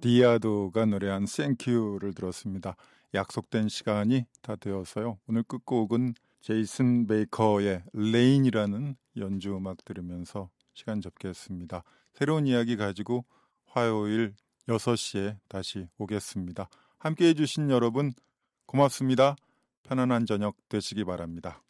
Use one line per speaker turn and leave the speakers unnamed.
디아도가 노래한 땡큐를 들었습니다. 약속된 시간이 다 되어서요. 오늘 끝곡은 제이슨 베이커의 레인이라는 연주 음악 들으면서 시간 접겠습니다. 새로운 이야기 가지고 화요일 6시에 다시 오겠습니다. 함께해 주신 여러분 고맙습니다. 편안한 저녁 되시기 바랍니다.